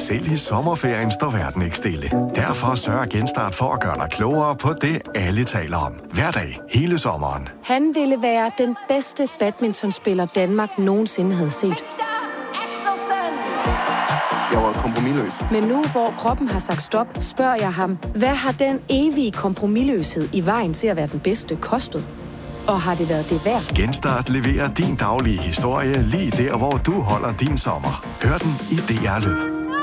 Selv i sommerferien står verden ikke stille. Derfor sørger Genstart for at gøre dig klogere på det, alle taler om. Hver dag, hele sommeren. Han ville være den bedste badmintonspiller, Danmark nogensinde havde set. Jeg var kompromisløs. Men nu, hvor kroppen har sagt stop, spørger jeg ham, hvad har den evige kompromisløshed i vejen til at være den bedste kostet? Og har det været det værd? Genstart leverer din daglige historie lige der, hvor du holder din sommer. Hør den i DR Lyd.